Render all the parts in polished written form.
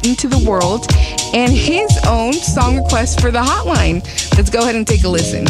out into the world and his own song request for the hotline. Let's go ahead and take a listen.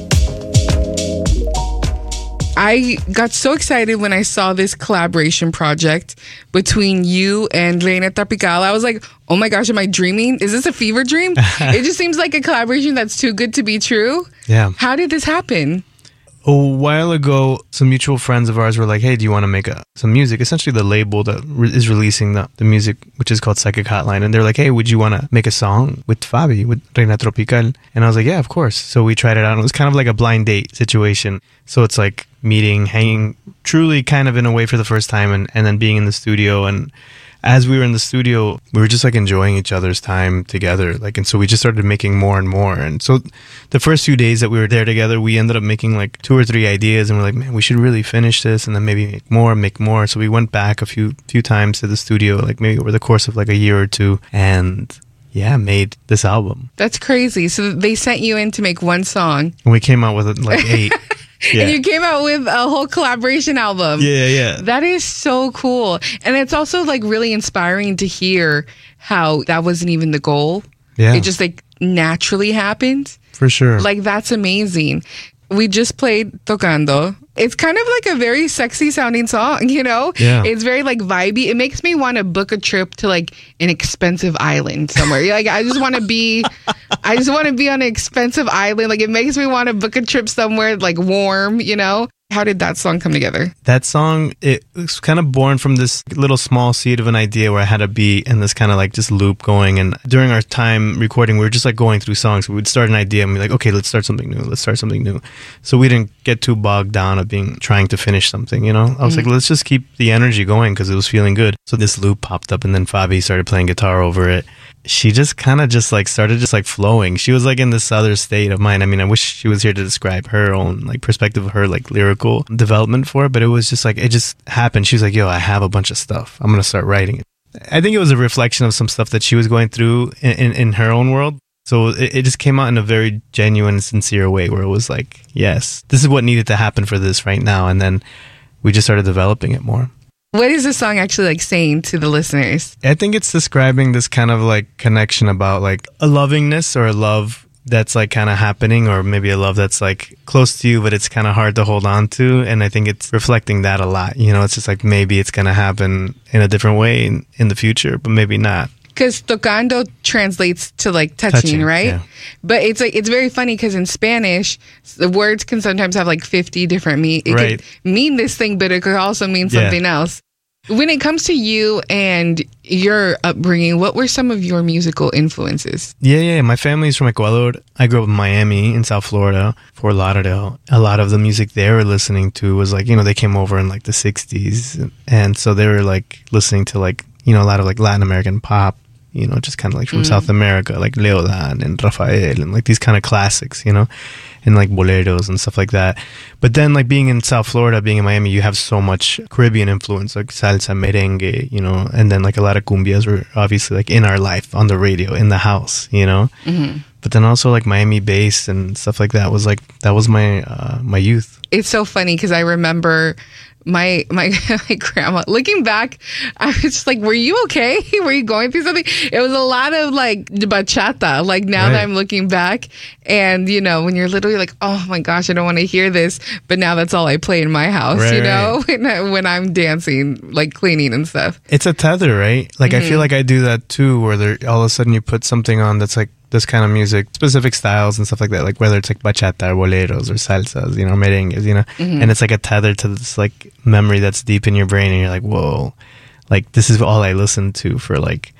I got so excited when I saw this collaboration project between you and Reina Tropical. I was like, oh my gosh, am I dreaming? Is this a fever dream? It just seems like a collaboration that's too good to be true. Yeah. How did this happen? A while ago, some mutual friends of ours were like, hey, do you want to make some music? Essentially the label that is releasing the music, which is called Psychic Hotline. And they're like, hey, would you want to make a song with Fabi, with Reina Tropical? And I was like, yeah, of course. So we tried it out. And it was kind of like a blind date situation. So it's like meeting, hanging, truly kind of in a way for the first time, and then being in the studio. And as we were in the studio, we were just like enjoying each other's time together. Like, and so we just started making more and more. And so the first few days that we were there together, we ended up making like 2 or 3 ideas, and we're like, man, we should really finish this and then maybe make more. So we went back a few times to the studio, like maybe over the course of like a year or two, and yeah, made this album. That's crazy. So they sent you in to make one song. And we came out with like 8. Yeah. And you came out with a whole collaboration album. Yeah. That is so cool. And it's also like really inspiring to hear how that wasn't even the goal. Yeah. It just like naturally happened. For sure. Like, that's amazing. We just played Tocando. It's kind of like a very sexy sounding song, you know? Yeah. It's very like vibey. It makes me want to book a trip to like an expensive island somewhere. Like, I just want to be on an expensive island. Like, it makes me want to book a trip somewhere like warm, you know? How did that song come together? That song, it was kind of born from this little small seed of an idea where I had a beat and this kind of like just loop going. And during our time recording, we were just like going through songs. We would start an idea and be like, okay, let's start something new. So we didn't get too bogged down of trying to finish something, you know? I was like, let's just keep the energy going because it was feeling good. So this loop popped up, and then Fabi started playing guitar over it. She just kind of just like started just like flowing. She was like in this other state of mind. I mean, I wish she was here to describe her own like perspective of her like lyrical development for it, but it was just like, it just happened. She was like, yo, I have a bunch of stuff. I'm going to start writing it. I think it was a reflection of some stuff that she was going through in her own world. So it just came out in a very genuine, sincere way where it was like, yes, this is what needed to happen for this right now. And then we just started developing it more. What is the song actually like saying to the listeners? I think it's describing this kind of like connection about like a lovingness or a love that's like kind of happening, or maybe a love that's like close to you, but it's kind of hard to hold on to. And I think it's reflecting that a lot. You know, it's just like maybe it's going to happen in a different way in the future, but maybe not. Because tocando translates to like touching, right? Yeah. But it's like, it's very funny because in Spanish, the words can sometimes have like 50 different meanings. It Right. could mean this thing, but it could also mean something else. When it comes to you and your upbringing, what were some of your musical influences? Yeah. My family's from Ecuador. I grew up in Miami, in South Florida, Fort Lauderdale. A lot of the music they were listening to was like, you know, they came over in like the 60s. And so they were like listening to like, you know, a lot of like Latin American pop, you know, just kind of like from South America, like Leodan and Rafael and like these kind of classics, you know, and like boleros and stuff like that. But then like being in South Florida, being in Miami, you have so much Caribbean influence, like salsa, merengue, you know, and then like a lot of cumbias were obviously like in our life, on the radio, in the house, you know. But then also like Miami bass and stuff like that was like, that was my my youth. It's so funny because I remember my grandma, looking back, I was just like, were you okay? Were you going through something? It was a lot of like bachata, like now that I'm looking back. And you know, when you're literally like, oh my gosh, I don't want to hear this, but now that's all I play in my house, you know, when I'm dancing, like cleaning and stuff. It's a tether, right? Like I feel like I do that too, where all of a sudden you put something on that's like this kind of music, specific styles and stuff like that, like whether it's like bachata or boleros or salsas, you know, merengues, you know, and it's like a tether to this like memory that's deep in your brain, and you're like, whoa, like this is all I listened to for like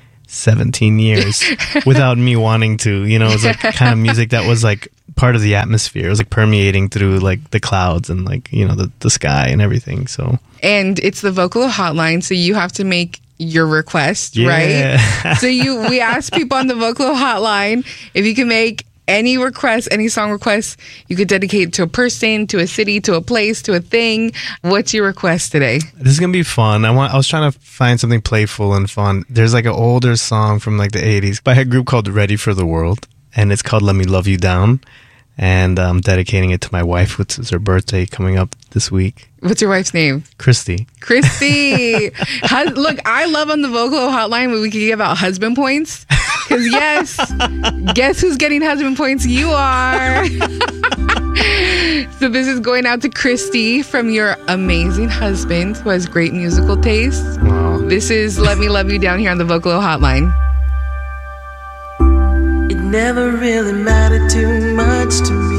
17 years without me wanting to, you know. It was like kind of music that was like part of the atmosphere. It was like permeating through like the clouds and like, you know, the sky and everything. So, and it's the vocal hotline, so you have to make your request, right? So we asked people on the vocal hotline if you can make any request, any song request you could dedicate it to a person, to a city, to a place, to a thing. What's your request today? This is gonna be fun. I was trying to find something playful and fun. There's like an older song from like the 80s by a group called Ready for the World, and it's called Let Me Love You Down. and I'm dedicating it to my wife, which is her birthday coming up this week. What's your wife's name? Christy. Look, I love on the Vocalo hotline when we can give out husband points. Because yes, guess who's getting husband points? You are. So this is going out to Christy from your amazing husband who has great musical taste. Wow. This is Let Me Love You down here on the Vocalo hotline. It never really mattered too much to me.